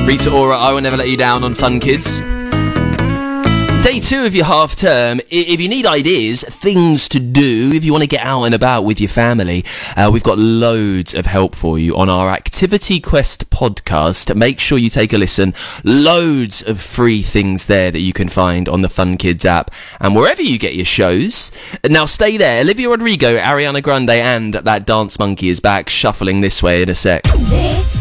Rita Ora, I Will Never Let You Down on Fun Kids. Day 2 of your half term. If you need ideas, things to do, if you want to get out and about with your family, we've got loads of help for you on our Activity Quest podcast. Make sure you take a listen. Loads of free things there that you can find on the Fun Kids app and wherever you get your shows. Now stay there. Olivia Rodrigo, Ariana Grande and that dance monkey is back, shuffling this way in a sec.